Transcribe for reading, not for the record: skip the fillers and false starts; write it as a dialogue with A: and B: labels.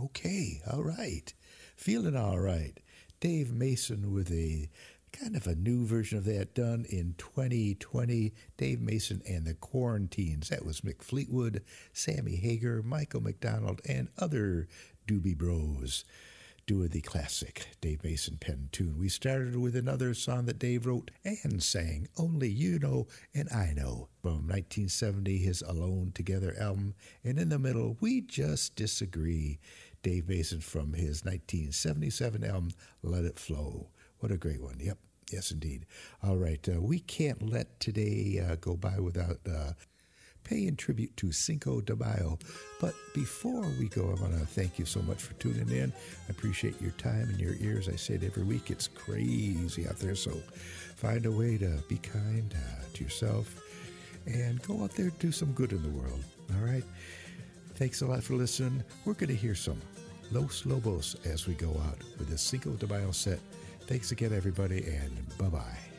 A: Okay, all right. Feeling all right. Dave Mason with a kind of a new version of that done in 2020. Dave Mason and the Quarantines. That was Mick Fleetwood, Sammy Hagar, Michael McDonald, and other Doobie Bros doing the classic Dave Mason pen tune. We started with another song that Dave wrote and sang, Only You Know and I Know, from 1970, his Alone Together album. And in the middle, We Just Disagree, Dave Mason from his 1977 album, Let It Flow. What a great one. Yep. Yes, indeed. All right. We can't let today go by without paying tribute to Cinco de Mayo. But before we go, I want to thank you so much for tuning in. I appreciate your time and your ears. I say it every week. It's crazy out there. So find a way to be kind to yourself and go out there and do some good in the world. All right. Thanks a lot for listening. We're going to hear some Los Lobos as we go out with this Cinco de Mayo set. Thanks again, everybody, and bye-bye.